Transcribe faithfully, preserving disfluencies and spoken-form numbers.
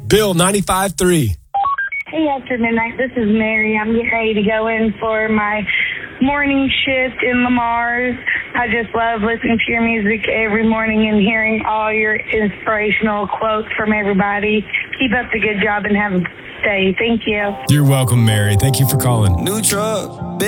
Bill ninety-five three. Hey, after midnight, this is Mary. I'm getting ready to go in for my morning shift in Lamar's. I just love listening to your music every morning and hearing all your inspirational quotes from everybody. Keep up the good job and have a good day. Thank you. You're welcome, Mary. Thank you for calling. New truck.